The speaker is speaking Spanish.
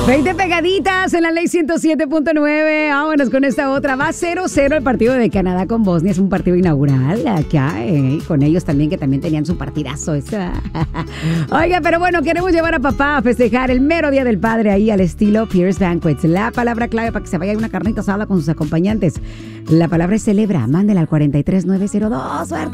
20 pegaditas en la ley 107.9. Vámonos con esta otra. Va 0-0 el partido de Canadá con Bosnia. Es un partido inaugural acá. Con ellos también, que también tenían su partidazo. Oiga, pero bueno, queremos llevar a papá a festejar el mero Día del Padre ahí al estilo Pierce Banquets. La palabra clave para que se vaya a una carnita asada con sus acompañantes. La palabra es celebra. Mándela al 43902. ¡Suerte!